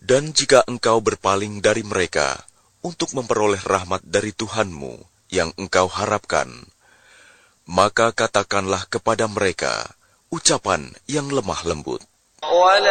Dan jika engkau berpaling dari mereka untuk memperoleh rahmat dari Tuhanmu yang engkau harapkan, maka katakanlah kepada mereka ucapan yang lemah lembut.